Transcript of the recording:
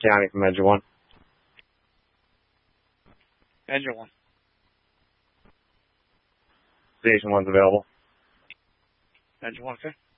County from Engine 1. Engine 1. Station 1's available. Engine 1, okay.